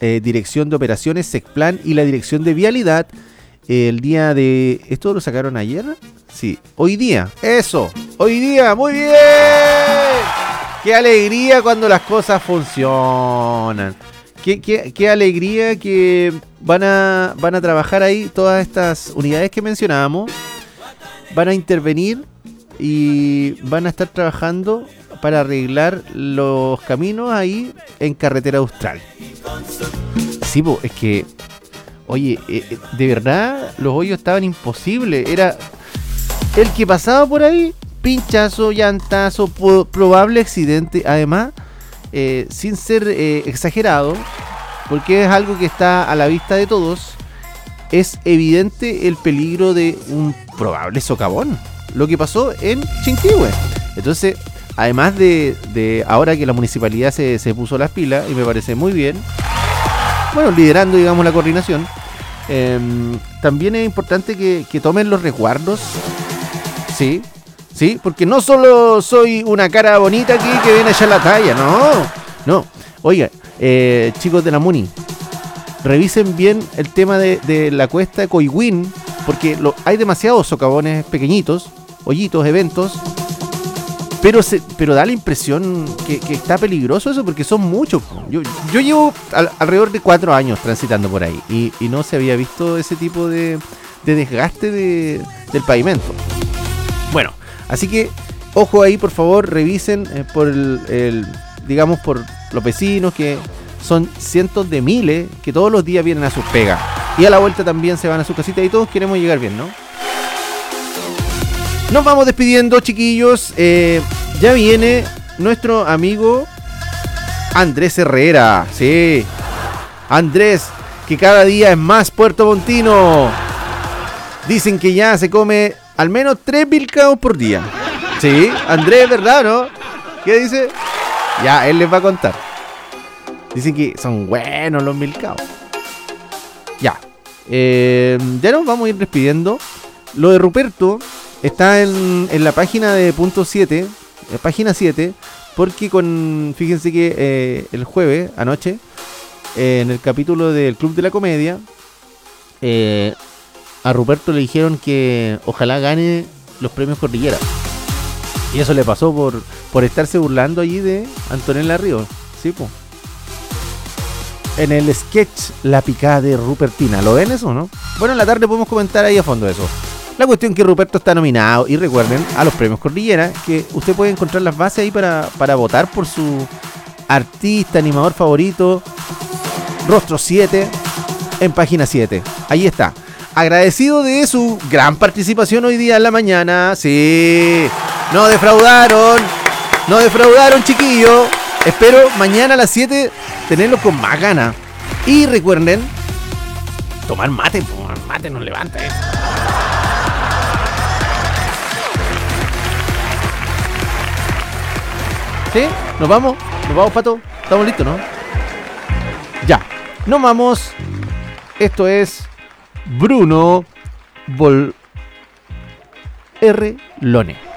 Dirección de Operaciones, Secplan y la Dirección de Vialidad. El día de... ¿Esto lo sacaron ayer? Sí, hoy día. Eso, hoy día, muy bien. Qué alegría cuando las cosas funcionan. Qué alegría que van a trabajar ahí todas estas unidades que mencionábamos. Van a intervenir y van a estar trabajando para arreglar los caminos ahí en Carretera Austral. Sí, es que, oye, de verdad los hoyos estaban imposibles. Era el que pasaba por ahí, pinchazo, llantazo, probable accidente. Además, sin ser exagerado, porque es algo que está a la vista de todos, es evidente el peligro de un probable socavón. Lo que pasó en Chinquihue. Entonces, además de ahora que la municipalidad se puso las pilas, y me parece muy bien, bueno, liderando, digamos, la coordinación, también es importante que tomen los resguardos. Sí, porque no solo soy una cara bonita aquí que viene a echar la talla, no. Oiga, chicos de la Muni, revisen bien el tema de la cuesta de Coihuín, porque hay demasiados socavones pequeñitos, hoyitos, eventos, pero da la impresión que está peligroso eso, porque son muchos. Yo llevo alrededor de 4 años transitando por ahí y no se había visto ese tipo de desgaste del pavimento. Bueno, así que ojo ahí, por favor, revisen por digamos, por los vecinos, que son cientos de miles que todos los días vienen a sus pegas y a la vuelta también se van a su casita y todos queremos llegar bien, ¿no? Nos vamos despidiendo, chiquillos. Ya viene nuestro amigo Andrés Herrera. Sí, Andrés, que cada día es más puertomontino. Dicen que ya se come al menos 3 milcaos por día. Sí, Andrés, ¿verdad, no? ¿Qué dice? Ya, él les va a contar. Dicen que son buenos los milcaos. Ya. Ya nos vamos a ir despidiendo. Lo de Ruperto está en la página de punto 7, página 7, porque fíjense que el jueves, anoche, en el capítulo del Club de la Comedia, a Ruperto le dijeron que ojalá gane los premios Cordillera. Y eso le pasó por estarse burlando allí de Antonella Ríos. Sí, po. En el sketch La Picada de Rupertina. ¿Lo ven eso, no? Bueno, en la tarde podemos comentar ahí a fondo eso. La cuestión es que Ruperto está nominado, y recuerden, a los premios Cordillera, que usted puede encontrar las bases ahí para votar por su artista, animador favorito, Rostro 7, en página 7. Ahí está. Agradecido de su gran participación hoy día en la mañana. Sí, no defraudaron, chiquillos. Espero mañana a las 7 tenerlo con más ganas. Y recuerden, tomar mate nos levanta, ¿Sí? ¿Nos vamos, Pato? ¿Estamos listos, no? Ya, nos vamos. Esto es Bruno R. Lone.